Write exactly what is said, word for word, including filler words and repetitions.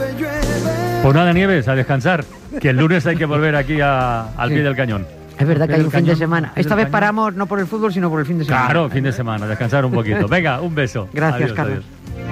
Pues nada, Nieves, a descansar, que el lunes hay que volver aquí a, al Sí. pie del cañón. Es verdad que hay un fin cañón, de semana. pie Esta del vez cañón. paramos no por el fútbol, sino por el fin de semana. Claro, fin de semana, descansar un poquito. Venga, un beso. Gracias, Adiós, Carlos. adiós.